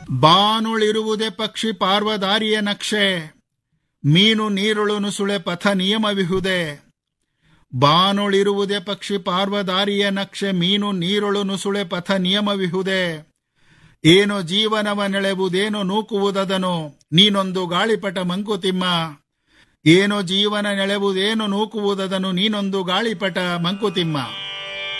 ಬಾನುಳಿರುವುದೇ ಪಕ್ಷಿ ಪಾರ್ವದಾರಿಯ ನಕ್ಷೆ, ಮೀನು ನೀರುಳು ನುಸುಳೆ ಪಥ ನಿಯಮವಿಹುದೆ. ಬಾನುಳಿರುವುದೇ ಪಕ್ಷಿ ಪಾರ್ವದಾರಿಯ ನಕ್ಷೆ, ಮೀನು ನೀರುಳು ನುಸುಳೆ ಪಥ ನಿಯಮವಿಹುದೆ. ಏನೋ ಜೀವನವ ನೆಳೆವುದೇನೋ ನೂಕುವುದದನು, ನೀನೊಂದು ಗಾಳಿಪಟ ಮಂಕುತಿಮ್ಮ. ಏನೋ ಜೀವನ ನೆಳೆವುದೇನೋ ನೂಕುವುದದನು, ನೀನೊಂದು ಗಾಳಿಪಟ ಮಂಕುತಿಮ್ಮ.